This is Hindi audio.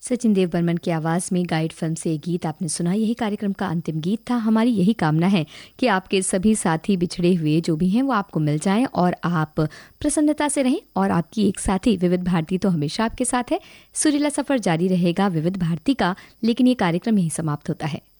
सचिन देव बर्मन की आवाज़ में गाइड फिल्म से ये गीत आपने सुना। यही कार्यक्रम का अंतिम गीत था। हमारी यही कामना है कि आपके सभी साथी बिछड़े हुए जो भी हैं वो आपको मिल जाएं और आप प्रसन्नता से रहें। और आपकी एक साथी विविध भारती तो हमेशा आपके साथ है। सुरीला सफ़र जारी रहेगा विविध भारती का, लेकिन ये कार्यक्रम यहीं समाप्त होता है।